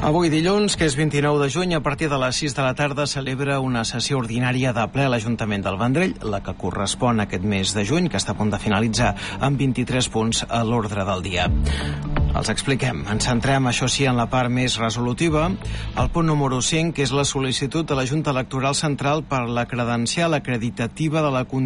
Avui dilluns, que és 29 de juny, a partir de les 6 de la tarda celebra una sessió ordinària de ple a l'Ajuntament del Vendrell, la que correspon a aquest mes de juny, que està a punt de finalitzar, amb 23 punts a l'ordre del dia. Els expliquem. Ens centrem, això sí, en la part més resolutiva. El punt número 5, que és la sol·licitud de la Junta Electoral Central per la credencial acreditativa de la